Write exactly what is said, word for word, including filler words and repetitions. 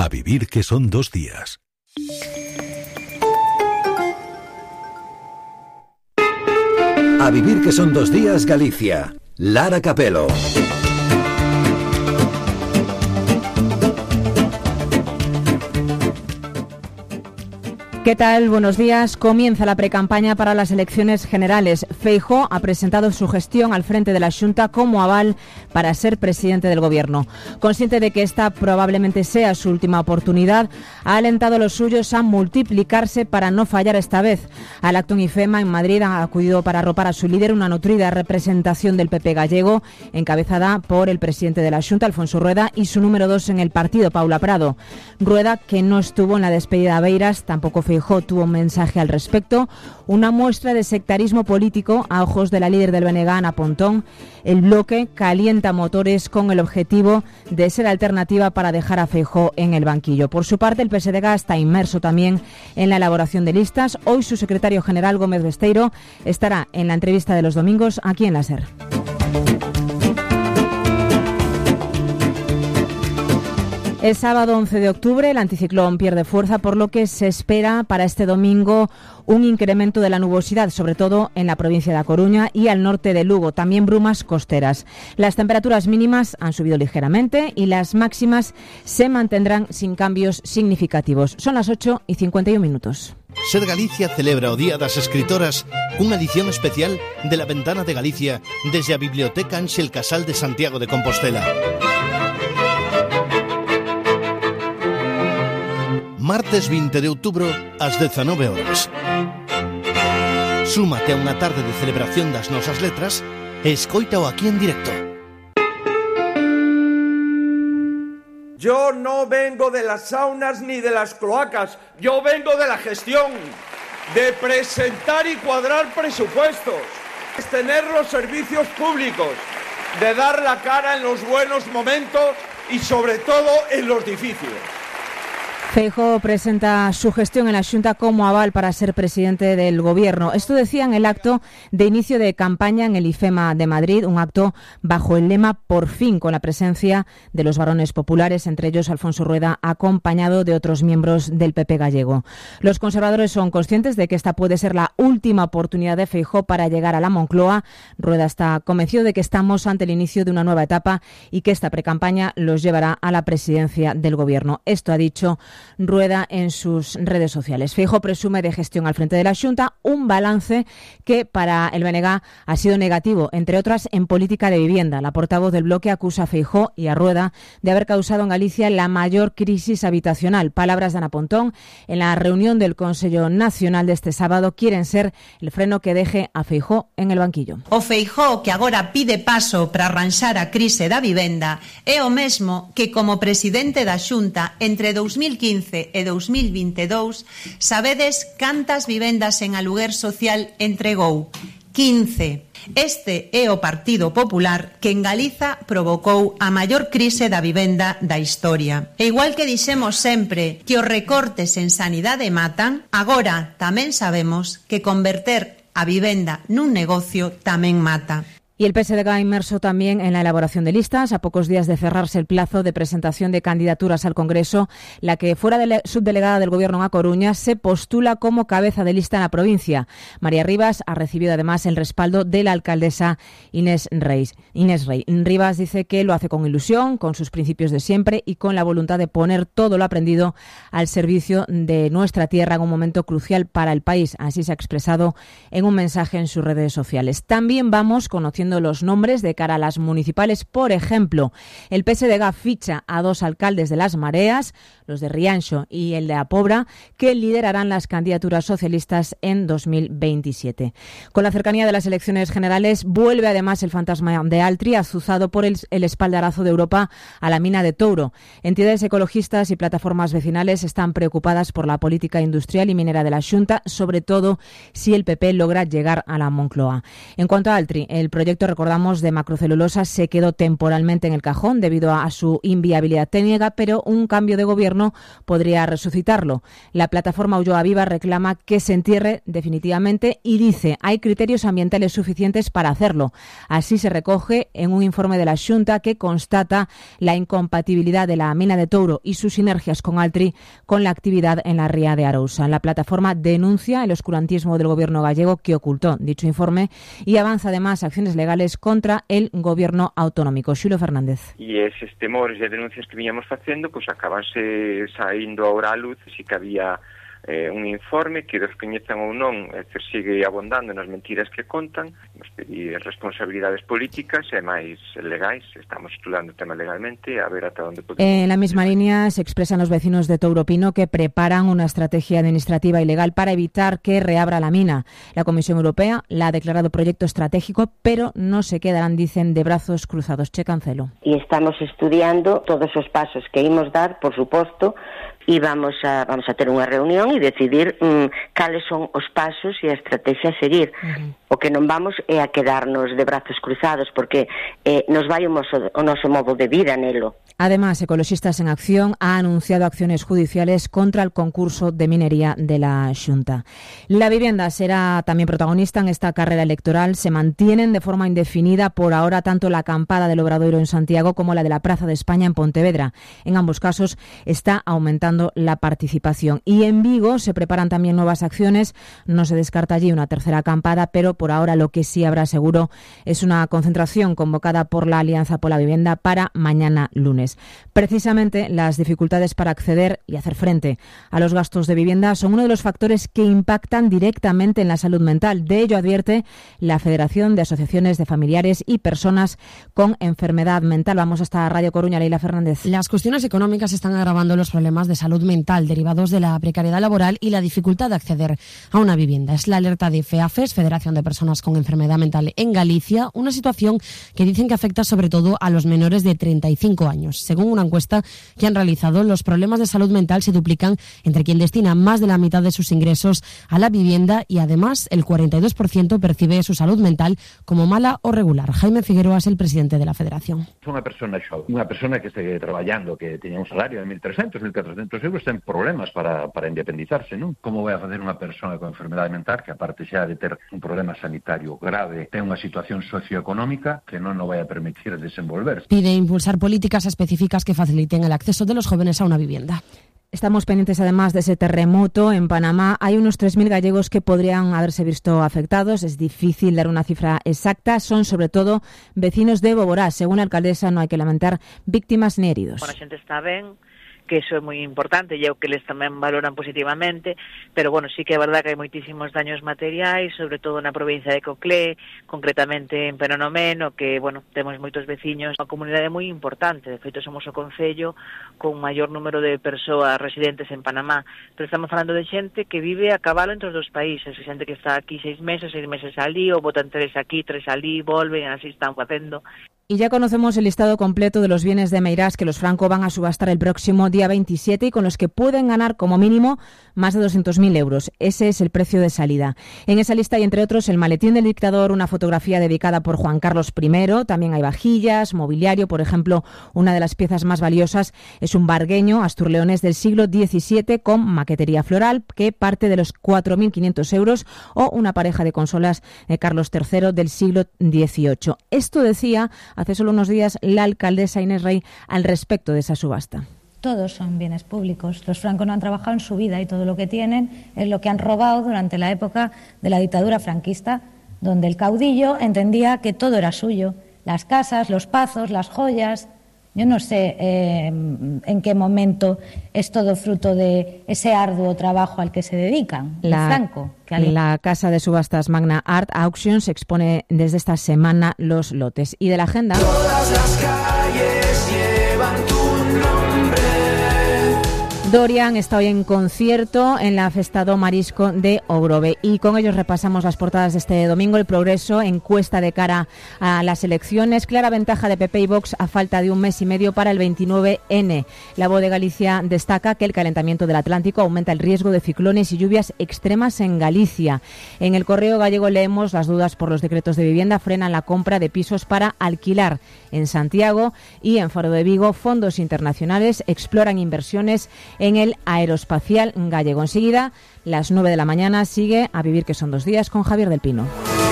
A vivir que son dos días. A vivir que son dos días, Galicia. Lara Capelo. ¿Qué tal? Buenos días. Comienza la precampaña para las elecciones generales. Feijóo ha presentado su gestión al frente de la Xunta como aval para ser presidente del Gobierno. Consciente de que esta probablemente sea su última oportunidad, ha alentado a los suyos a multiplicarse para no fallar esta vez. Al acto en IFEMA, en Madrid, ha acudido para arropar a su líder una nutrida representación del P P gallego, encabezada por el presidente de la Xunta, Alfonso Rueda, y su número dos en el partido, Paula Prado. Rueda, que no estuvo en la despedida a Beiras, tampoco fue Feijóo tuvo un mensaje al respecto, una muestra de sectarismo político a ojos de la líder del B N G, Ana Pontón. El bloque calienta motores con el objetivo de ser alternativa para dejar a Feijóo en el banquillo. Por su parte, el P S D G está inmerso también en la elaboración de listas. Hoy su secretario general, Gómez Besteiro, estará en la entrevista de los domingos aquí en la SER. El sábado once de octubre el anticiclón pierde fuerza, por lo que se espera para este domingo un incremento de la nubosidad, sobre todo en la provincia de A Coruña y al norte de Lugo, también brumas costeras. Las temperaturas mínimas han subido ligeramente y las máximas se mantendrán sin cambios significativos. Son las ocho y cincuenta y un minutos. Ser Galicia celebra o Día das Escritoras unha edición especial de La Ventana de Galicia desde a Biblioteca Ángel Casal de Santiago de Compostela. Martes veinte de outubro, ás dezanove horas. Súmate a unha tarde de celebración das nosas letras e escoítao aquí en directo. Yo no vengo de las saunas ni de las cloacas, yo vengo de la gestión, de presentar y cuadrar presupuestos, de tener los servicios públicos, de dar la cara en los buenos momentos y sobre todo en los difíciles. Feijóo presenta su gestión en la Xunta como aval para ser presidente del Gobierno. Esto decía en el acto de inicio de campaña en el IFEMA de Madrid, un acto bajo el lema Por fin, con la presencia de los varones populares, entre ellos Alfonso Rueda, acompañado de otros miembros del P P gallego. Los conservadores son conscientes de que esta puede ser la última oportunidad de Feijóo para llegar a la Moncloa. Rueda está convencido de que estamos ante el inicio de una nueva etapa y que esta precampaña los llevará a la presidencia del Gobierno. Esto ha dicho Rueda en sus redes sociales. Feijóo presume de gestión al frente de la Xunta, un balance que para el B N G ha sido negativo, entre otras en política de vivienda. La portavoz del bloque acusa a Feijóo y a Rueda de haber causado en Galicia la mayor crisis habitacional. Palabras de Ana Pontón en la reunión del Consello Nacional de este sábado: quieren ser el freno que deje a Feijóo en el banquillo. O Feijóo que agora pide paso para arranxar a crise da vivenda é o mesmo que como presidente da Xunta entre dous mil quince e dous mil vinte e dous, sabedes cantas vivendas en aluguer social entregou? quince. Este é o Partido Popular que en Galiza provocou a maior crise da vivenda da historia. E igual que dixemos sempre que os recortes en sanidade matan, agora tamén sabemos que converter a vivenda nun negocio tamén mata. Y el P S D G inmerso también en la elaboración de listas. A pocos días de cerrarse el plazo de presentación de candidaturas al Congreso, la que fuera dele- subdelegada del Gobierno en A Coruña se postula como cabeza de lista en la provincia. María Rivas ha recibido además el respaldo de la alcaldesa Inés Rey. Inés Rey. Rivas dice que lo hace con ilusión, con sus principios de siempre y con la voluntad de poner todo lo aprendido al servicio de nuestra tierra en un momento crucial para el país. Así se ha expresado en un mensaje en sus redes sociales. También vamos conociendo los nombres de cara a las municipales. Por ejemplo, el P S D G ficha a dos alcaldes de Las Mareas, los de Rianxo y el de A Pobra, que liderarán las candidaturas socialistas en dos mil veintisiete. Con la cercanía de las elecciones generales, vuelve además el fantasma de Altri, azuzado por el, el espaldarazo de Europa a la mina de Touro. Entidades ecologistas y plataformas vecinales están preocupadas por la política industrial y minera de la Xunta, sobre todo si el P P logra llegar a la Moncloa. En cuanto a Altri, el proyecto proyecto, recordamos, de macrocelulosa se quedó temporalmente en el cajón debido a su inviabilidad técnica, pero un cambio de gobierno podría resucitarlo. La plataforma Ulloa Viva reclama que se entierre definitivamente y dice hay criterios ambientales suficientes para hacerlo. Así se recoge en un informe de la Xunta que constata la incompatibilidad de la mina de Touro y sus sinergias con Altri con la actividad en la ría de Arousa. La plataforma denuncia el oscurantismo del gobierno gallego que ocultó dicho informe y avanza además acciones legales contra el gobierno autonómico. Xulo Fernández. E eses temores e denuncias que viñamos facendo, pois acabanse saindo ahora á luz, si que había eh, un informe que descoñezan ou non, é dicir, sigue abondando nas mentiras que contan, nos pedir responsabilidades políticas e máis legais. Estamos estudando o tema legalmente a ver ata onde podemos. En la misma línea se expresan los vecinos de Touro Pino que preparan una estrategia administrativa y legal para evitar que reabra la mina. La Comisión Europea la ha declarado proyecto estratégico, pero no se quedarán, dicen, de brazos cruzados. Che Cancelo. E estamos estudiando todos os pasos que imos dar, por suposto, e vamos a vamos a ter unha reunión e decidir mm, cales son os pasos e a estrategia a seguir. Uh-huh. O que non vamos é a quedarnos de brazos cruzados, porque eh, nos vai o noso, o noso modo de vida nelo. Además, Ecologistas en Acción ha anunciado acciones judiciales contra el concurso de minería de la Xunta. La vivienda será también protagonista en esta carrera electoral. Se mantienen de forma indefinida por ahora tanto la acampada del Obradoiro en Santiago como la de la Praza de España en Pontevedra. En ambos casos está aumentando la participación. Y en Vigo se preparan también nuevas acciones. No se descarta allí una tercera acampada, pero por ahora lo que sí habrá seguro es una concentración convocada por la Alianza por la Vivienda para mañana lunes. Precisamente las dificultades para acceder y hacer frente a los gastos de vivienda son uno de los factores que impactan directamente en la salud mental. De ello advierte la Federación de Asociaciones de Familiares y Personas con Enfermedad Mental. Vamos hasta Radio Coruña, Leila Fernández. Las cuestiones económicas están agravando los problemas de salud mental derivados de la precariedad laboral y la dificultad de acceder a una vivienda. Es la alerta de FEAFES, Federación de Personas con Enfermedad Mental en Galicia, una situación que dicen que afecta sobre todo a los menores de treinta y cinco años. Según una encuesta que han realizado, los problemas de salud mental se duplican entre quien destina más de la mitad de sus ingresos a la vivienda y además el cuarenta y dos por ciento percibe su salud mental como mala o regular. Jaime Figueroa es el presidente de la Federación. Unha persona xove, unha persona que este traballando, que teña un salario de mil trescentos, mil catrocentos euros, ten problemas para, para independizarse, non? Como vai a facer unha persona con enfermedade mental que, aparte xa de ter un problema sanitario grave, ten unha situación socioeconómica que non nos vai a permitir desenvolverse? Pide impulsar políticas específicas que faciliten el acceso de los jóvenes a una vivienda. Estamos pendientes además de ese terremoto en Panamá. Hay unos tres mil gallegos que podrían haberse visto afectados. Es difícil dar una cifra exacta. Son sobre todo vecinos de Boborá. Según la alcaldesa, no hay que lamentar víctimas ni heridos. Bueno, a xente está ben, que eso é moi importante e é o que les tamén valoran positivamente, pero bueno, sí que é verdad que hai moitísimos daños materiais, sobre todo na provincia de Coclé, concretamente en Penonomeno, que, bueno, temos moitos veciños, unha comunidade moi importante, de feito somos o concello con maior número de persoas residentes en Panamá, pero estamos falando de xente que vive a cabalo entre os dos países, xente que está aquí seis meses, seis meses alí, ou botan tres aquí, tres alí, volven, así están facendo. Y ya conocemos el listado completo de los bienes de Meirás que los Franco van a subastar el próximo día veintisiete y con los que pueden ganar como mínimo más de doscientos mil euros. Ese es el precio de salida. En esa lista hay, entre otros, el maletín del dictador, una fotografía dedicada por Juan Carlos primero. También hay vajillas, mobiliario. Por ejemplo, una de las piezas más valiosas es un vargueño asturleonés del siglo diecisiete con maquetería floral que parte de los cuatro mil quinientos euros, o una pareja de consolas de Carlos tercero del siglo dieciocho. Esto decía hace solo unos días la alcaldesa Inés Rey al respecto de esa subasta. Todos son bienes públicos. Los Franco no han trabajado en su vida y todo lo que tienen es lo que han robado durante la época de la dictadura franquista, donde el caudillo entendía que todo era suyo. Las casas, los pazos, las joyas. Yo no sé eh, en qué momento es todo fruto de ese arduo trabajo al que se dedican. La, Franco, que al... la casa de subastas Magna Art Auctions expone desde esta semana los lotes. Y de la agenda... Todas las calles llevan tu nombre. Dorian está hoy en concierto en la Festa do Marisco de Ogrove. Y con ellos repasamos las portadas de este domingo. El Progreso, encuesta de cara a las elecciones. Clara ventaja de P P y Vox a falta de un mes y medio para el veintinueve ene. La Voz de Galicia destaca que el calentamiento del Atlántico aumenta el riesgo de ciclones y lluvias extremas en Galicia. En el Correo Gallego leemos: las dudas por los decretos de vivienda frenan la compra de pisos para alquilar. En Santiago y en Faro de Vigo, fondos internacionales exploran inversiones en el aeroespacial gallego. Enseguida, las nueve de la mañana, sigue A Vivir que son dos días con Javier del Pino.